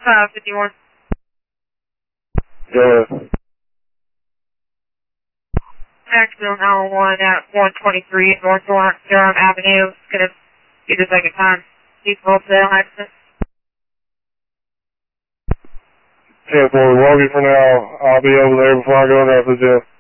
51. Go ahead. Jacksonville 911 at 123 North Durham Avenue. It's going to be the second time. He's wholesale accident. 10-4, Logie for now. I'll be over there before I go in there for the gym.